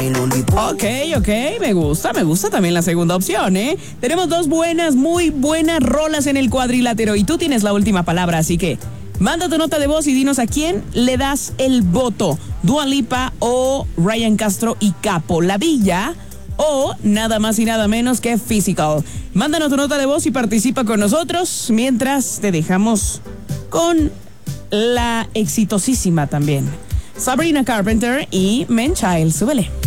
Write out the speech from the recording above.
Ok, me gusta también la segunda opción, ¿eh? Tenemos dos muy buenas rolas en el cuadrilátero y tú tienes la última palabra, así que manda tu nota de voz y dinos a quién le das el voto, Dua Lipa o Ryan Castro y Capo La Villa, o nada más y nada menos que Physical. Mándanos tu nota de voz y participa con nosotros, mientras te dejamos con la exitosísima también Sabrina Carpenter y Man Child. Súbele.